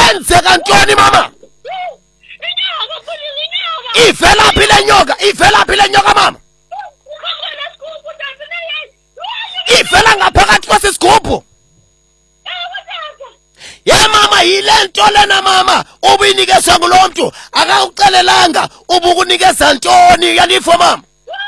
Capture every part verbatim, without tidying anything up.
kwenzeka ntoni mama? Ivela phi le nyoka? Ivela phi le nyoka mama? Ivela ngaphakathi kwesisigubhu. Ya mama yile nto lena mama ubuyinikezwe ngulo muntu akakucelelanga ubukunikeza ntoni yalifo mama?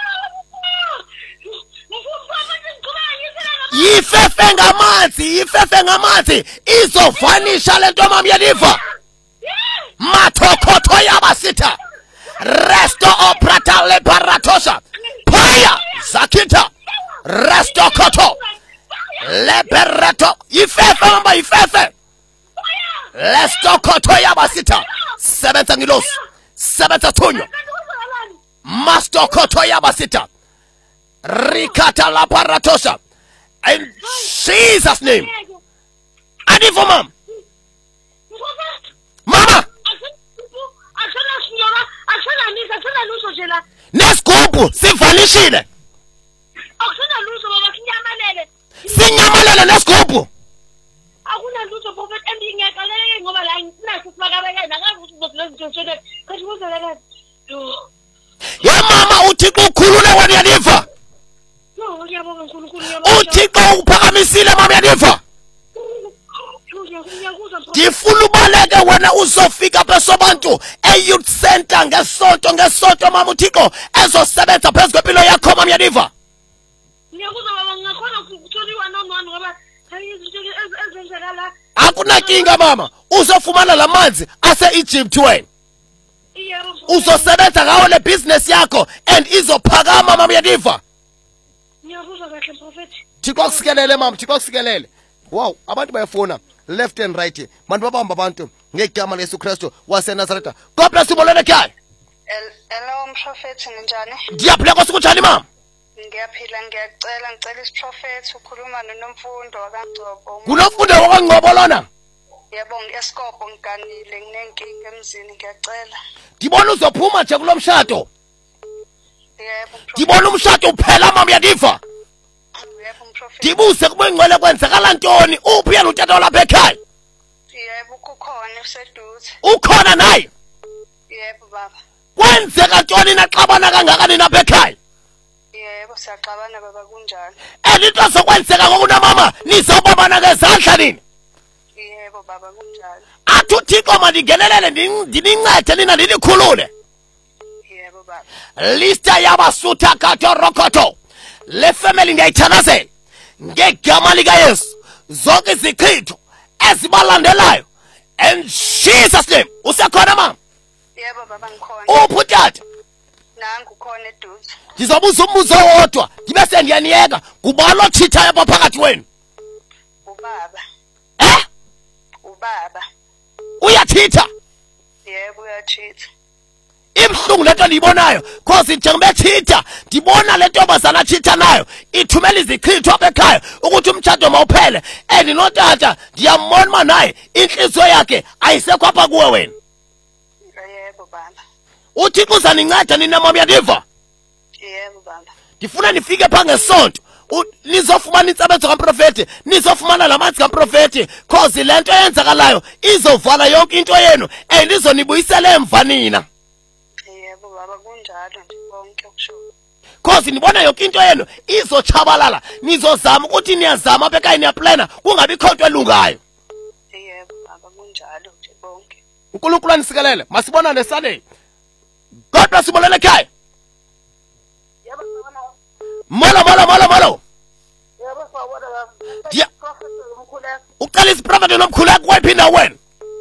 Yifefe ngamanzi, yifefe ngamanzi izovanisha lento mama yaliva. Mathokotho yabasitha. Resto oprata le paratosha. Paya zakita. Resto koto. Le perato. Yifefe mama yifefe. Resto koto yabasitha. Sebenza ngilos. Sebenza thunyo. Masto koto yabasitha. Rikata la paratosha. In Jesus' name. Adivo mom. Mama. Nesigubu sivalishile. Sinyamalele nesigubu. Ya mama uThixo ukhulule wena yaliva. Uthixo uphakamisile mama yaliva. Ndifuna ubaleke wena uzofika besobantu e-youth center ngesonto ngesonto mama uThixo ezosebenza phezu kwempilo yakho mama yaliva. Akunakinga mama uzofumana lamanzi ase-Egypt wena. Uzosebenza ngawo le business yakho and izophakama mama yaliva. Thixo akusikelele mama, Thixo akusikelele. Wow, abantu bayafuna left and right. Bantu babamba abantu ngegama leYesu Kristu waseNazaretha. God bless you molweni ekhaya. Hello mprofeti njani? Ndiyaphila Nkosi kunjani mama? Ngiyaphila ngiyacela ngicela isiprofeti ukhuluma noNomfundo wakangcobo. Kunomfundo wakangcobo lona? Yebo ngeSkopo ngiganile nginenkinga emzini ngiyacela. Ndibona uzophuma nje kulomshado. Yebo. Ndibona umshado uphela mama yadiva. Yebo mprofeti. Ndibuze kube ngcwele kwenzakala ntoni? Uphi yena utata lapha ekhaya? Yebo kukhona useduze. Ukhona naye? Yebo baba. Kwenzeka ntoni naxabana kangakani lapha ekhaya? Yebo siyaxabana baba kunjalo. Elito sokwenzeka ngokuna mama nizobabana ngezandla nini? Yebo baba kunjalo. Athi uThixo mandingenelele ndinincede nina ndinikhulule. Yebo baba. Lista yabasutha kato rokoto. Le family ngiyayithanazela ngegama likaYesu zonke izichitho ezibalandelayo in Jesus name. Usekhona mama? Yebo baba ngikhona. Uphi utata? Nangu khona eduze. Ngizobuza umbuzo wodwa ngibe sendiyaniyeka kubalo chitha yapha phakathi wenu. Ubaba. Eh? Ubaba. Uyathitha? Yebo uyathitha. Ibhlungu lento ndiyibonayo cause njengoba ethitha ndibona lento bazana thitha nayo ithumela izichitho apha ekhaya ukuthi umtshado mawuphele and notata ndiyambona naye inhliziyo yakhe ayisekho apha kuwe wena. Yebo baba. UThixo uzaninceda nina mama yadiva? Yebo baba. Ndifuna nifike pha ngesonto nizofumana insebenzo kaMprofeti nizofumana lamanzi kaMprofeti cause lento yenzakalayo izovala yonke into yenu and izonibuyisela emva nina. Yebo baba kunjalo nje konke okusho. Cause nibona yonke into yenu izochabalala nizozama ukuthi niyazama apha ekhaya niyaplana kungabi khonto elungayo. Yebo baba kunjalo nje konke. uNkulunkulu anisikelele masibonane Sunday. God bless you molweni ekhaya. Yebo sawona. Molo molo molo molo. Yebo sawona baba. Dia Prophet umkhuleko. uqala isiprofeti nomkhuleko wayiphinda wena.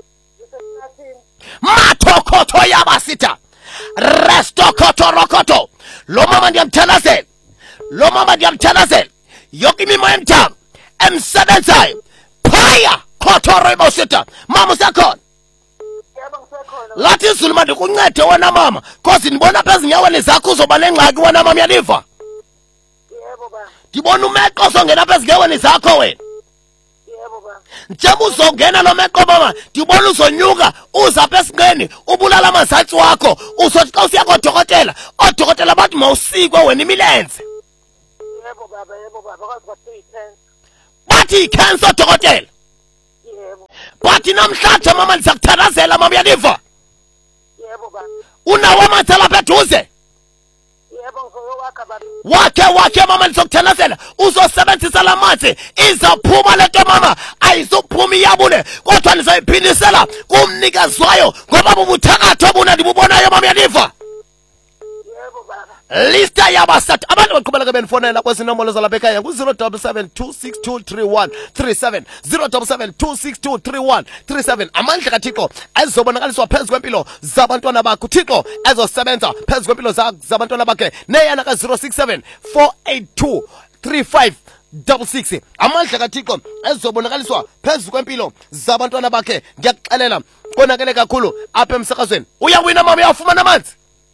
Mathokotho yabasitha. Resto koto rokoto. Lo mama ndiyamthanazela. Lo mama ndiyamthanazela. Yonke imimoya emthamo emsebenzayo. Phaya koto roibositha. Mama usekhona? Yebo ngisekhona. Lathi izulu manje kuncede wena mama cause nibona phezulu nyaweni zakho uzoba nengxaki wena mama yaliva. Yebo baba. Ndibona umeqo songena phezulu nyaweni zakho wena. Yebo baba. Njengoba uzongena lo meqo mama ndibona uzonyuka uza apha esinqeni ubulala amazantsi wakho uzothi xa usiya kodokotela odokotela bathi mawusikwe wena imilenze. Yebo baba yebo baba kwazi kwathi i-cancer. Bathi i-cancer odokotela. Yebo. ngathi namhlanje mama ndizakuthandazela mama, uyaniva? Yebo baba. Unawo amanzi alapha eduze? Yebo ngizowakha baba. Wakhe wakhe mama, ndizokuthandazela. Uzosebenzisa la manzi, izaphuma lento mama, ayizuphuma iyabune, kodwa ndizoyiphindisela kumnikazi wayo ngoba bubuthakathi obuna ndibubonayo mama, uyaniva? Yebo baba. Lista yabasat abantu baqhubeka benfonela kwezinombolo zalapha ekhaya ku zero seven seven two six two three one three seven zero seven seven two six two three one three seven. Amandla kaThixo ezobonakaliswa phezu kwempilo zabantwana bakho. uThixo ezosebenza phezu kwempilo zabantwana bakhe neyana ka zero six seven four eight two three five six six. Amandla kaThixo ezobonakaliswa phezu kwempilo zabantwana bakhe. Ngiyakuxelela konakele kakhulu apha emsakazweni. Uyawina mama, uyafumana amanzi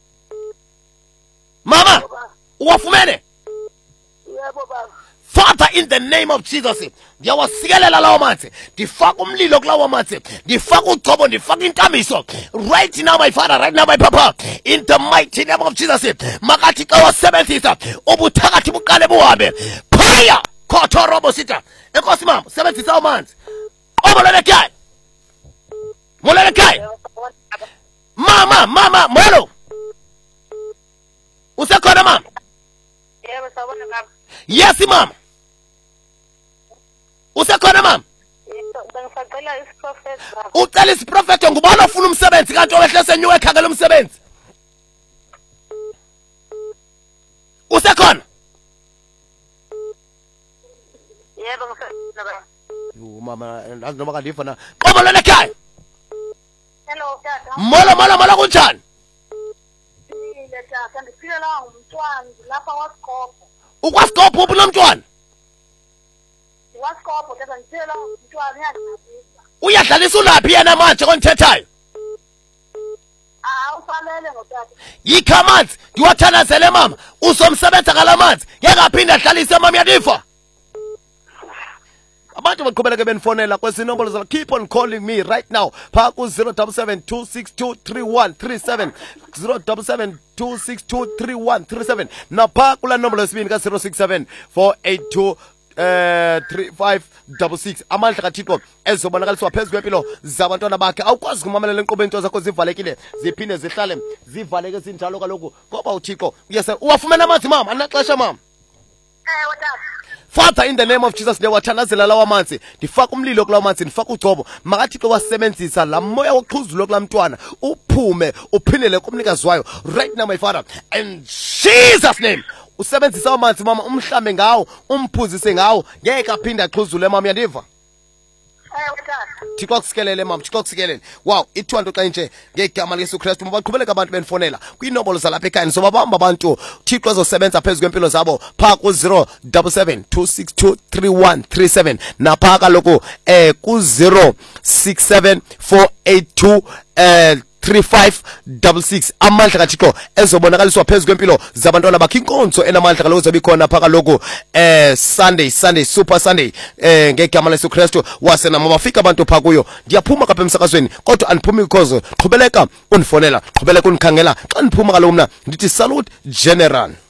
mama, uwafumene? Yebo baba. Father, in the name of Jesus, ndiyawasikelela lawo manzi, ndifaka umlilo kulawo manzi, ndifaka ugcobo, ndifaka intamiso right now my Father, right now my Papa, in the mighty name of Jesus. Makathi xa wasebenzisa ubuthakathi buqale buhambe phaya khotorobo sita. Enkosi mama, sebenzisa amanzi obolelekhaya molelekhaya mama mama molo. Usekhona mama? Yebo sawubona baba. Yes mama. Usekhona mama? Bengisacela isiprofeti baba. Ucela isiprofeti ngubani ofuna umsebenzi kanti owehle senyuwe ekhangela umsebenzi? Usekhona? Yebo ngisekhona baba. Yo mama, azi noma kandifa na. Qobolele ekhaya. Hello tata. Molo molo molo kunjani? Ngile tata, ndiphile la ngumntwana lapha kwaSikopho. UkwaSikopho uphi nomntwana? WhatsApp tata ngithela umntwana uyadlalisa. Uyadlalisa ulaphi yena manje konithethayo? Ah ufanele ngotata. Yikha amanzi ndiwathandazele mama, uzomsebenza ngalamanzi ngengaphinda adlalise mama, uyanifa? Abantu baqhubeleke benifonela kwezinombolo zabo. Keep on calling me right now pha ku zero seven seven two six two three one three seven zero seven seven two six two three one three seven napha kula nombolo yesibini ka zero six seven four eight two three five six six. Amandla kaThixo ezobonakaliswa phezu kwempilo zabantwana bakhe. Awukwazi kumamelela inkqubo into zakho zivalekile ziphinde zihlale zivaleke zinjalo kaloku ngoba uThixo uyase. Uwafumene amanzi mama? Anaxesha mama? Eh wotata. Father, in the name of Jesus, ndiyawathandazela lawa manzi, ndifaka umlilo kulawa manzi, ndifaka ugcobo. Makathixo wasebenzisa la moya woqhuzulo kulaa mntwana uphume uphindele kumnikazi wayo right now my Father, in Jesus name. Usebenzisa amanzi mama, umhlambe ngawo, umphuzise ngawo, ngeke aphinde axhuzule mama, uyaniva? Eh wotata. Thixo akusikelele mama, Thixo akusikelele. Wow, ithiwa nto xa nje ngegama likaYesu Kristu. Mabaqhubeleke abantu benfonela kwiinombolo zalapha ekhaya ndizobabamba abantu Thixo ezosebenza phezu kwempilo zabo pha ku zero seven seven two six two three one three seven napha kaloku eh ku zero six seven four eight two eh three five six six. Amandla kaThixo ezobonakaliswa phezu kwempilo zabantwana bakhe. Inkonzo enamandla kaloku zobe khona pha kaloku eh Sunday Sunday Super Sunday eh ngegama leYesu Kristu wasena mabafika abantu pha kuyo. Ndiyaphuma kapha emsakazweni kodwa andiphumi because qhubeleka unifonela, qhubeleka unikhangela. Xa ndiphuma kaloku mna ndithi salute general.